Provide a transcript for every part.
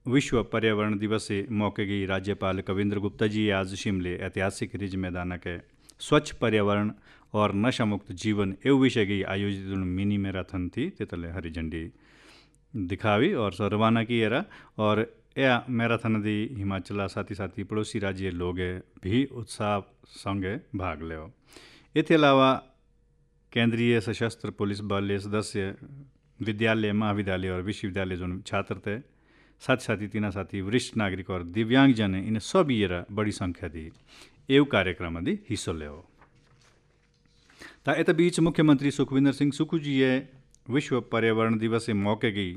विश्व पर्यावरण दिवस से मौके की राज्यपाल कविंद्र गुप्ता जी आज शिमले ऐतिहासिक रिज मैदान के स्वच्छ पर्यावरण और नशा मुक्त जीवन एवं विषय की आयोजित मिनी मैराथन थी तेतले हरी झंडी दिखावी और सो रवाना की एरा। और यह मैराथन दी हिमाचल साथी साथी पड़ोसी राज्य लोग भी उत्साह संगे भाग ले। इसके अलावा केंद्रीय सशस्त्र पुलिस बल सदस्य विद्यालय महाविद्यालय और विश्वविद्यालय जो छात्र थे साथ साथी तीना साथी वरिष्ठ नागरिक और दिव्यांग जन इन सब ये बड़ी संख्या दी एवं कार्यक्रम दी हिस्सों ले। इत बीच मुख्यमंत्री सुखविंदर सिंह सुक्खू जी विश्व पर्यावरण दिवस के मौके की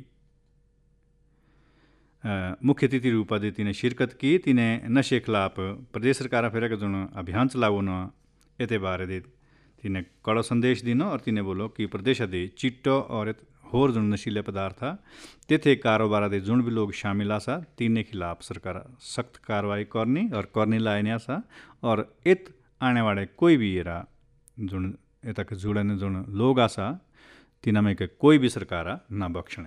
मुख्य अतिथि रूप में तिने शिरकत की। तिने नशे खिलाफ प्रदेश सरकार फिर जो अभियान चलाओ न ये बारे दे तिने कड़ो संदेश दिनो और तिने बोलो कि प्रदेश दे चिट्टो और होर जो नशीले पदार्थ तेथे कारोबार दे जो भी लोग शामिल आसा तीन खिलाफ सरकार सख्त कार्रवाई करनी और करने लायने आसा। और इत आने वाले कोई भी एरा जो तक जुड़ने जो लोग आसा तिना में के कोई भी सरकार ना बख्शने।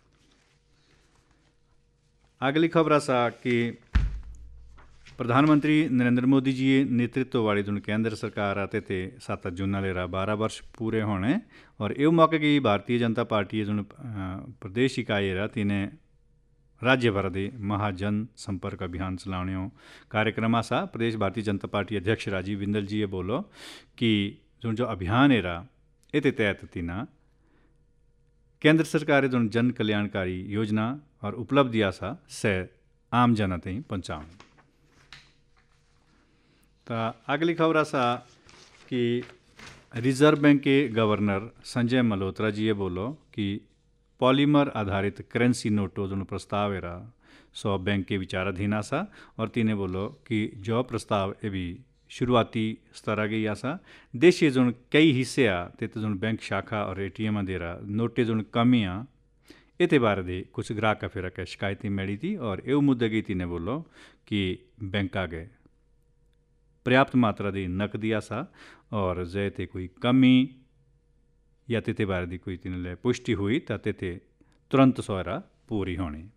अगली खबर आसा कि प्रधानमंत्री नरेंद्र मोदी जी नेतृत्व वाली जो केंद्र सरकार आते थे 7 जून लेरा 12 वर्ष पूरे होने। और एवं मौके की भारतीय जनता पार्टी जो प्रदेश इकाई रहा तिने राज्य भर दे महाजन संपर्क अभियान चलाने कार्यक्रम आसा। प्रदेश भारतीय जनता पार्टी अध्यक्ष राजीव बिंदल जी बोलो कि जो अभियान रहा ये तहत तिना केंद्र सरकार जो जन कल्याणकारी योजना और उपलब्धि आसा से आम जनता पहुँचाने। तो अगली खबर आसा कि रिजर्व बैंक के गवर्नर संजय मल्होत्रा जी बोलो कि पॉलीमर आधारित करेंसी नोटों जो प्रस्ताव है सो बैंक के विचाराधीन आसा। और तिने बोलो कि जो प्रस्ताव ये भी शुरुआती स्तर गई आसा देश जो कई हिस्से ते जो बैंक शाखा और ATM दे रहा नोटे जो कमी ये बारे दे कुछ ग्राहक फिर के शिकायतें मिली थी। और एवं मुद्दे की तिने बोलो कि बैंक आगे पर्याप्त मात्रा दी नकदी आसा और जैते कोई कमी या तेते बारे दी कोई तिनले पुष्टि हुई तो तेते तुरंत सोरा पूरी होनी।